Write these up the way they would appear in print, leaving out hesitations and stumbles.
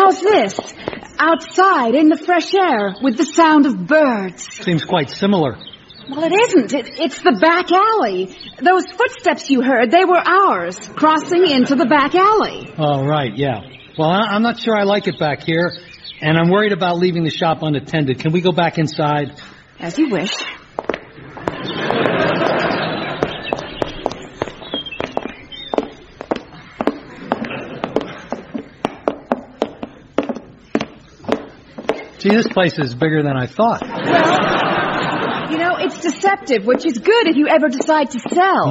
How's this? Outside, in the fresh air, with the sound of birds. Seems quite similar. Well, it isn't. It's the back alley. Those footsteps you heard, they were ours, crossing into the back alley. Oh, right, yeah. Well, I'm not sure I like it back here, and I'm worried about leaving the shop unattended. Can we go back inside? As you wish. Gee, this place is bigger than I thought. Well, you know, it's deceptive, which is good if you ever decide to sell.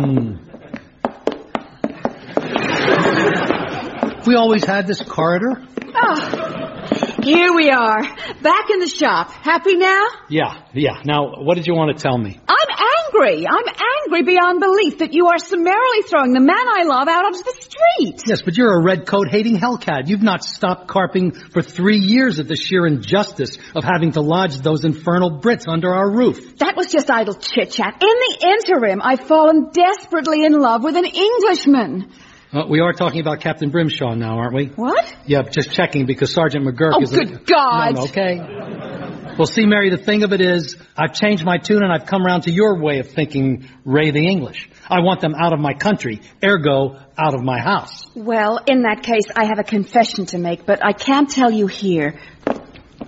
We always had this corridor? Oh, here we are, back in the shop. Happy now? Yeah. Now, what did you want to tell me? I'm angry beyond belief that you are summarily throwing the man I love out onto the street. Yes, but you're a red coat hating hellcat. You've not stopped carping for 3 years at the sheer injustice of having to lodge those infernal Brits under our roof. That was just idle chit-chat. In the interim, I've fallen desperately in love with an Englishman. We are talking about Captain Brimshaw now, aren't we? What? Yeah, just checking because Sergeant McGurk is... Oh, good God! No, okay. Well, see, Mary, the thing of it is, I've changed my tune and I've come around to your way of thinking, Ray the English. I want them out of my country, ergo, out of my house. Well, in that case, I have a confession to make, but I can't tell you here.